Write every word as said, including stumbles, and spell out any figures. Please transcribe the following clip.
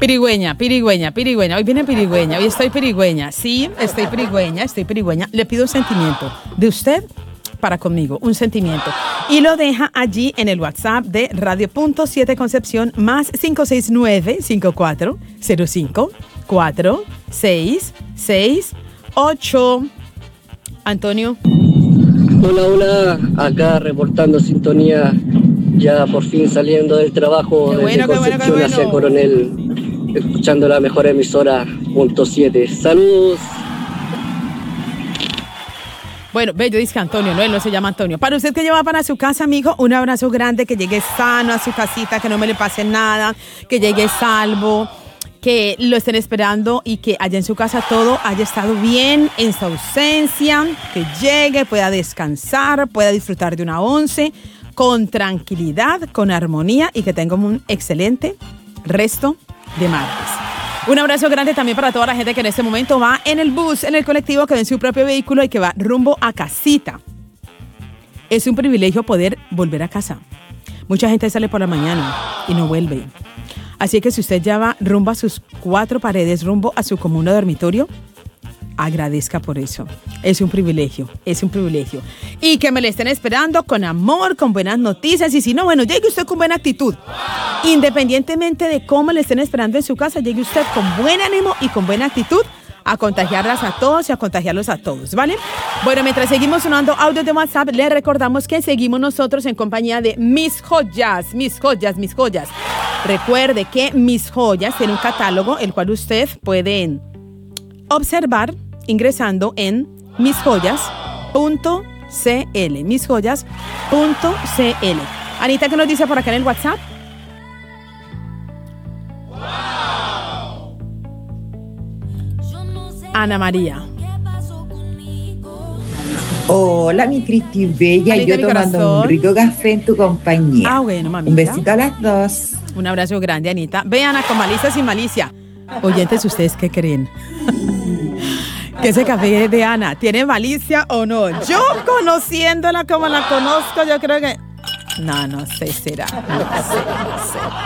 Pirigüeña, pirigüeña, pirigüeña. Hoy viene pirigüeña, hoy estoy pirigüeña. Sí, estoy pirigüeña, estoy pirigüeña. Le pido un sentimiento de usted para conmigo, un sentimiento. Y lo deja allí en el WhatsApp de Radio Punto siete Concepción, más cinco seis nueve, cinco cuatro cero cinco, cuatro seis seis ocho. Antonio. Hola, hola, acá reportando sintonía, ya por fin saliendo del trabajo qué desde bueno, qué Concepción bueno, qué bueno. hacia Coronel, escuchando la mejor emisora, punto siete. Saludos. Bueno, ve, yo dije Antonio, no, él no se llama Antonio. Para usted que lleva para su casa, amigo, un abrazo grande, que llegue sano a su casita, que no me le pase nada, que llegue salvo, que lo estén esperando y que allá en su casa todo haya estado bien en su ausencia, que llegue, pueda descansar, pueda disfrutar de una once con tranquilidad, con armonía y que tenga un excelente resto de martes. Un abrazo grande también para toda la gente que en este momento va en el bus, en el colectivo, que va en su propio vehículo y que va rumbo a casita. Es un privilegio poder volver a casa. Mucha gente sale por la mañana y no vuelve. Así que si usted ya va rumbo a sus cuatro paredes, rumbo a su comuna dormitorio, agradezca por eso. Es un privilegio, es un privilegio. Y que me le estén esperando con amor, con buenas noticias. Y si no, bueno, llegue usted con buena actitud. Independientemente de cómo le estén esperando en su casa, llegue usted con buen ánimo y con buena actitud a contagiarlas a todos y a contagiarlos a todos, ¿vale? Bueno, mientras seguimos sonando audios de WhatsApp, les recordamos que seguimos nosotros en compañía de Mis Joyas, Mis Joyas, Mis Joyas. Recuerde que Mis Joyas tiene un catálogo, el cual usted puede observar ingresando en mis joyas punto c l, mis joyas punto c l. Anita, ¿qué nos dice por acá en el WhatsApp? Ana María. Hola, mi Cristi Bella, Anita, yo mi tomando corazón. un rico café en tu compañía. Ah, bueno, mamita. Un besito a las dos. Un abrazo grande, Anita. Vean, con malicia sin malicia. Oyentes, ¿ustedes qué creen? ¿Que ese café de Ana tiene malicia o no? Yo, conociéndola como la conozco, yo creo que... No, no sé, será. No sé, no sé.